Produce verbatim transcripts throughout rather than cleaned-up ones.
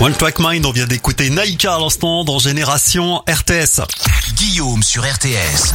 One Track Mind, on vient d'écouter Naïka à l'instant dans Génération R T S. Guillaume sur R T S.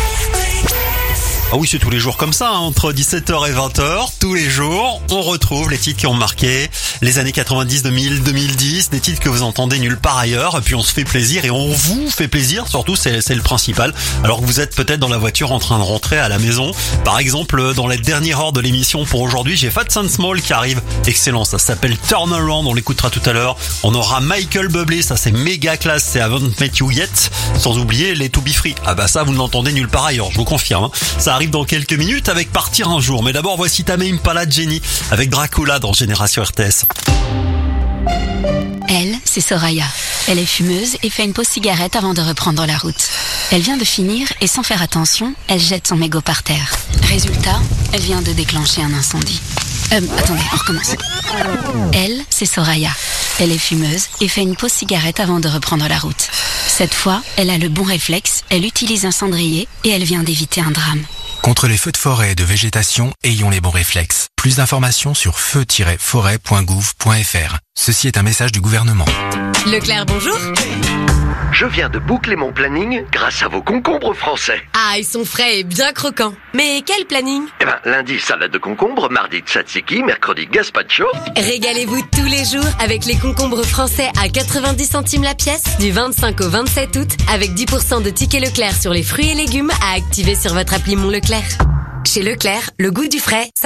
Ah oui, c'est tous les jours comme ça, hein, entre dix-sept heures et vingt heures, tous les jours, on retrouve les titres qui ont marqué les années quatre-vingt-dix, deux mille, deux mille dix, des titres que vous entendez nulle part ailleurs, et puis on se fait plaisir, et on vous fait plaisir, surtout, c'est, c'est le principal, alors que vous êtes peut-être dans la voiture en train de rentrer à la maison. Par exemple, dans la dernière heure de l'émission pour aujourd'hui, j'ai Fats and Small qui arrive, excellent, ça s'appelle Turn Around, on l'écoutera tout à l'heure. On aura Michael Bublé, ça c'est méga classe, c'est Haven't Met You Yet, sans oublier les To Be Free. Ah bah ça, vous ne l'entendez nulle part ailleurs, je vous confirme, hein. Ça arrive dans quelques minutes avec Partir un jour. Mais d'abord, voici Tame Impala Jenny avec Dracula dans Génération R T S. Elle, c'est Soraya. Elle est fumeuse et fait une pause cigarette avant de reprendre la route. Elle vient de finir et sans faire attention, elle jette son mégot par terre. Résultat, elle vient de déclencher un incendie. Euh, attendez, on recommence. Elle, c'est Soraya. Elle est fumeuse et fait une pause cigarette avant de reprendre la route. Cette fois, elle a le bon réflexe, elle utilise un cendrier et elle vient d'éviter un drame. Contre les feux de forêt et de végétation, ayons les bons réflexes. Plus d'informations sur feu tiret forêt point gouv point f r. Ceci est un message du gouvernement. Leclerc, bonjour. Je viens de boucler mon planning grâce à vos concombres français. Ah, ils sont frais et bien croquants. Mais quel planning? Eh ben, lundi, salade de concombre, mardi, tzatziki, mercredi, gazpacho. Régalez-vous tous les jours avec les concombres français à quatre-vingt-dix centimes la pièce du vingt-cinq au vingt-sept août avec dix pour cent de tickets Leclerc sur les fruits et légumes à activer sur votre appli Mon Leclerc. Chez Leclerc, le goût du frais, ça